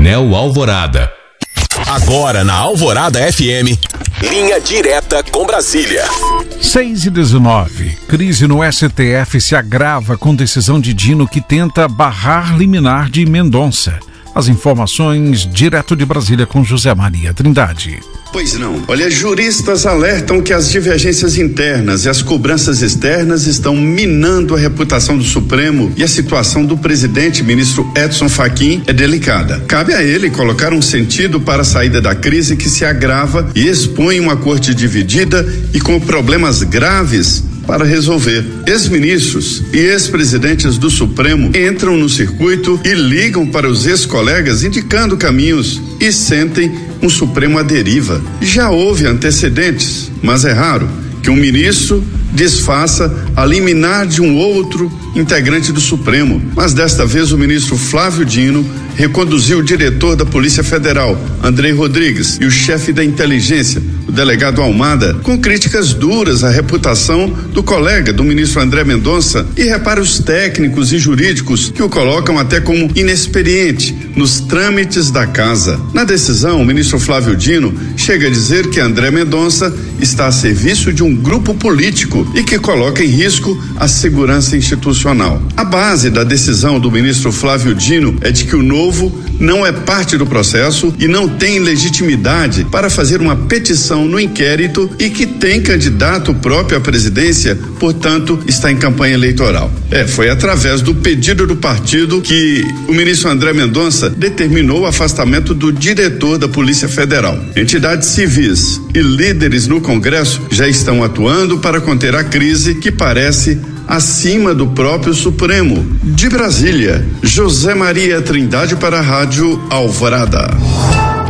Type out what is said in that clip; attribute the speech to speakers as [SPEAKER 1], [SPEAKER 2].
[SPEAKER 1] Coronel Alvorada.
[SPEAKER 2] Agora na Alvorada FM, linha direta com Brasília.
[SPEAKER 3] 6:19. Crise no STF se agrava com decisão de Dino que tenta barrar liminar de Mendonça. As informações direto de Brasília com José Maria Trindade.
[SPEAKER 4] Pois não. Olha, juristas alertam que as divergências internas e as cobranças externas estão minando a reputação do Supremo e a situação do presidente, ministro Edson Fachin, é delicada. Cabe a ele colocar um sentido para a saída da crise que se agrava e expõe uma corte dividida e com problemas graves para resolver. Ex-ministros e ex-presidentes do Supremo entram no circuito e ligam para os ex-colegas indicando caminhos e sentem um Supremo à deriva. Já houve antecedentes, mas é raro que um ministro desfaça a liminar de um outro integrante do Supremo. Mas desta vez o ministro Flávio Dino reconduziu o diretor da Polícia Federal, Andrei Rodrigues, e o chefe da inteligência, o delegado Almada, com críticas duras à reputação do colega do ministro André Mendonça e reparos técnicos e jurídicos que o colocam até como inexperiente nos trâmites da casa. Na decisão, o ministro Flávio Dino chega a dizer que André Mendonça está a serviço de um grupo político e que coloca em risco a segurança institucional. A base da decisão do ministro Flávio Dino é de que o novo não é parte do processo e não tem legitimidade para fazer uma petição no inquérito e que tem candidato próprio à presidência, portanto, está em campanha eleitoral. Foi através do pedido do partido que o ministro André Mendonça determinou o afastamento do diretor da Polícia Federal. Entidades civis e líderes no Congresso já estão atuando para conter a crise que parece acima do próprio Supremo. De Brasília, José Maria Trindade para a Rádio Alvorada.